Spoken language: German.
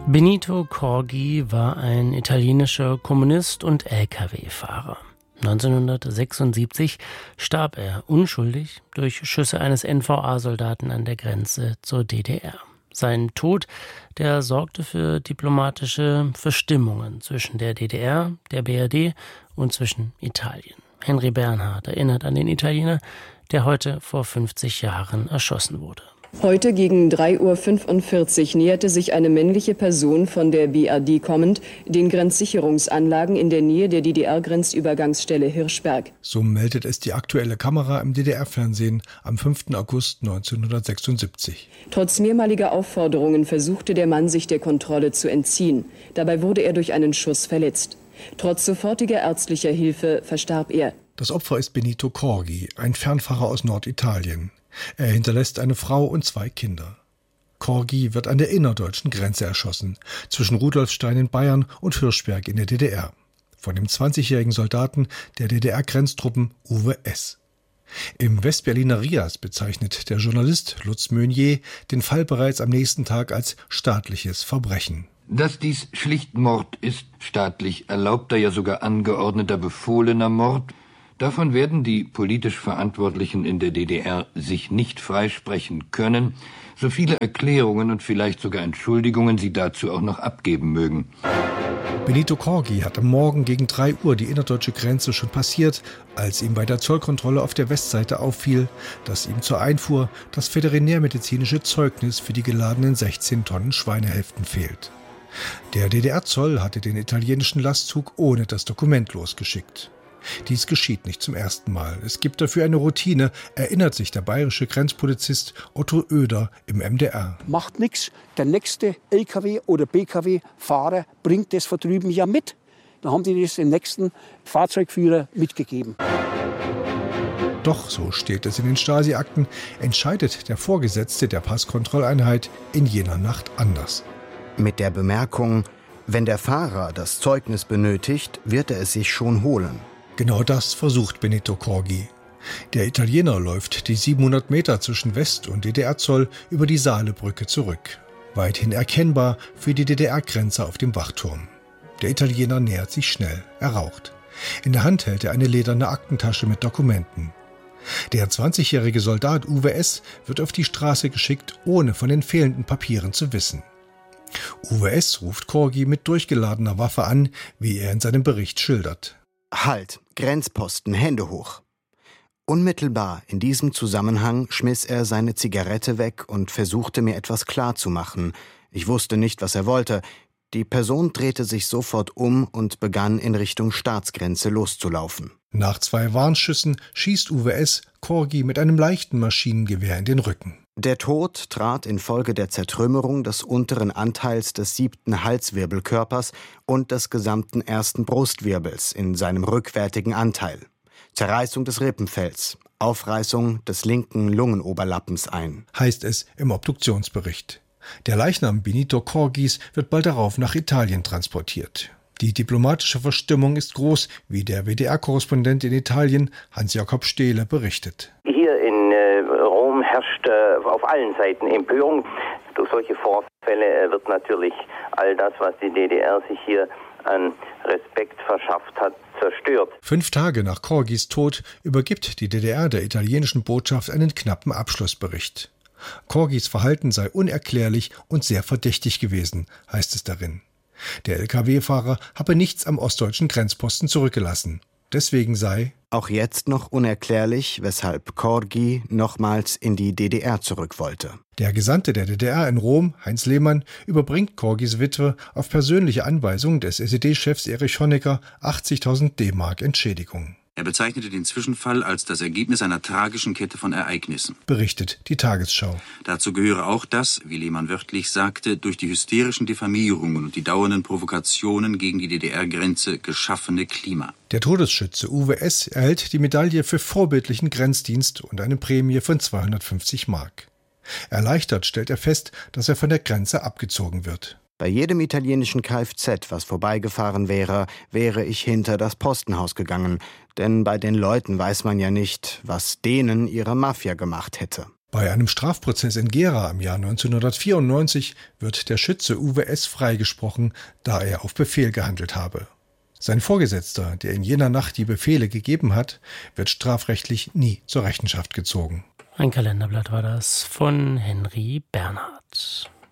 Benito Corgi war ein italienischer Kommunist und Lkw-Fahrer. 1976 starb er unschuldig durch Schüsse eines NVA-Soldaten an der Grenze zur DDR. Sein Tod, der sorgte für diplomatische Verstimmungen zwischen der DDR, der BRD und zwischen Italien. Henry Bernhard erinnert an den Italiener, der heute vor 50 Jahren erschossen wurde. Heute gegen 3:45 Uhr näherte sich eine männliche Person von der BRD kommend den Grenzsicherungsanlagen in der Nähe der DDR-Grenzübergangsstelle Hirschberg. So meldet es die aktuelle Kamera im DDR-Fernsehen am 5. August 1976. Trotz mehrmaliger Aufforderungen versuchte der Mann, sich der Kontrolle zu entziehen. Dabei wurde er durch einen Schuss verletzt. Trotz sofortiger ärztlicher Hilfe verstarb er. Das Opfer ist Benito Corgi, ein Fernfahrer aus Norditalien. Er hinterlässt eine Frau und 2 Kinder. Corgi wird an der innerdeutschen Grenze erschossen, zwischen Rudolfstein in Bayern und Hirschberg in der DDR. Von dem 20-jährigen Soldaten der DDR-Grenztruppen Uwe S. Im Westberliner Rias bezeichnet der Journalist Lutz Meunier den Fall bereits am nächsten Tag als staatliches Verbrechen. Dass dies schlicht Mord ist, staatlich erlaubter, ja sogar angeordneter, befohlener Mord, davon werden die politisch Verantwortlichen in der DDR sich nicht freisprechen können, so viele Erklärungen und vielleicht sogar Entschuldigungen sie dazu auch noch abgeben mögen. Benito Corgi hat am Morgen gegen 3 Uhr die innerdeutsche Grenze schon passiert, als ihm bei der Zollkontrolle auf der Westseite auffiel, dass ihm zur Einfuhr das veterinärmedizinische Zeugnis für die geladenen 16 Tonnen Schweinehälften fehlt. Der DDR-Zoll hatte den italienischen Lastzug ohne das Dokument losgeschickt. Dies geschieht nicht zum ersten Mal. Es gibt dafür eine Routine, erinnert sich der bayerische Grenzpolizist Otto Oeder im MDR. Macht nichts. Der nächste LKW oder BKW-Fahrer bringt das von drüben ja mit. Dann haben die das dem nächsten Fahrzeugführer mitgegeben. Doch, so steht es in den Stasi-Akten, entscheidet der Vorgesetzte der Passkontrolleinheit in jener Nacht anders. Mit der Bemerkung, wenn der Fahrer das Zeugnis benötigt, wird er es sich schon holen. Genau das versucht Benito Corgi. Der Italiener läuft die 700 Meter zwischen West- und DDR-Zoll über die Saalebrücke zurück. Weithin erkennbar für die DDR-Grenze auf dem Wachturm. Der Italiener nähert sich schnell. Er raucht. In der Hand hält er eine lederne Aktentasche mit Dokumenten. Der 20-jährige Soldat Uwe S. wird auf die Straße geschickt, ohne von den fehlenden Papieren zu wissen. Uwe S. ruft Corgi mit durchgeladener Waffe an, wie er in seinem Bericht schildert. Halt, Grenzposten, Hände hoch. Unmittelbar in diesem Zusammenhang schmiss er seine Zigarette weg und versuchte mir etwas klarzumachen. Ich wusste nicht, was er wollte. Die Person drehte sich sofort um und begann in Richtung Staatsgrenze loszulaufen. Nach 2 Warnschüssen schießt Uwe S. Corgi mit einem leichten Maschinengewehr in den Rücken. Der Tod trat infolge der Zertrümmerung des unteren Anteils des 7. Halswirbelkörpers und des gesamten 1. Brustwirbels in seinem rückwärtigen Anteil. Zerreißung des Rippenfells, Aufreißung des linken Lungenoberlappens ein, heißt es im Obduktionsbericht. Der Leichnam Benito Corgis wird bald darauf nach Italien transportiert. Die diplomatische Verstimmung ist groß, wie der WDR-Korrespondent in Italien Hans-Jakob Stehle berichtet. Hier in Rom herrscht auf allen Seiten Empörung. Durch solche Vorfälle wird natürlich all das, was die DDR sich hier an Respekt verschafft hat, zerstört. 5 Tage nach Corgis Tod übergibt die DDR der italienischen Botschaft einen knappen Abschlussbericht. Corgis Verhalten sei unerklärlich und sehr verdächtig gewesen, heißt es darin. Der Lkw-Fahrer habe nichts am ostdeutschen Grenzposten zurückgelassen. Deswegen sei auch jetzt noch unerklärlich, weshalb Corgi nochmals in die DDR zurück wollte. Der Gesandte der DDR in Rom, Heinz Lehmann, überbringt Corgis Witwe auf persönliche Anweisung des SED-Chefs Erich Honecker 80.000 D-Mark Entschädigung. Er bezeichnete den Zwischenfall als das Ergebnis einer tragischen Kette von Ereignissen. Berichtet die Tagesschau. Dazu gehöre auch das, wie Lehmann wörtlich sagte, durch die hysterischen Diffamierungen und die dauernden Provokationen gegen die DDR-Grenze geschaffene Klima. Der Todesschütze Uwe S. erhält die Medaille für vorbildlichen Grenzdienst und eine Prämie von 250 Mark. Erleichtert stellt er fest, dass er von der Grenze abgezogen wird. Bei jedem italienischen Kfz, was vorbeigefahren wäre, wäre ich hinter das Postenhaus gegangen. Denn bei den Leuten weiß man ja nicht, was denen ihre Mafia gemacht hätte. Bei einem Strafprozess in Gera im Jahr 1994 wird der Schütze Uwe S. freigesprochen, da er auf Befehl gehandelt habe. Sein Vorgesetzter, der in jener Nacht die Befehle gegeben hat, wird strafrechtlich nie zur Rechenschaft gezogen. Ein Kalenderblatt war das von Henry Bernhard.